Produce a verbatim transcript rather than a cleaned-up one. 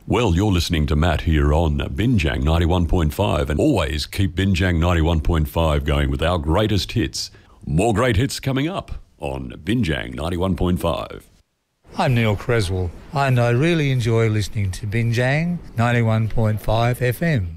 Well, you're listening to Matt here on Binjang ninety-one point five, and always keep Binjang ninety-one point five going with our greatest hits. More great hits coming up on Binjang ninety-one point five. I'm Neil Creswell, and I really enjoy listening to Binjang ninety-one point five F M.